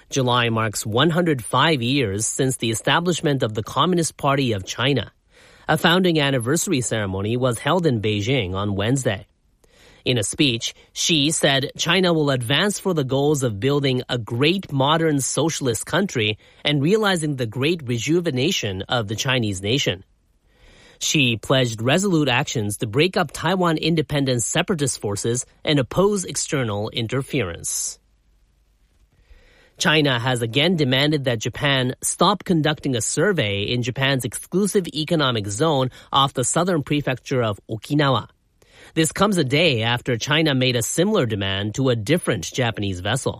July marks 105 years since the establishment of the Communist Party of China. A founding anniversary ceremony was held in Beijing on Wednesday. In a speech, Xi said China will advance for the goals of building a great modern socialist country and realizing the great rejuvenation of the Chinese nation. Xi pledged resolute actions to break up Taiwan independent separatist forces and oppose external interference. China has again demanded that Japan stop conducting a survey in Japan's exclusive economic zone off the southern prefecture of Okinawa. This comes a day after China made a similar demand to a different Japanese vessel.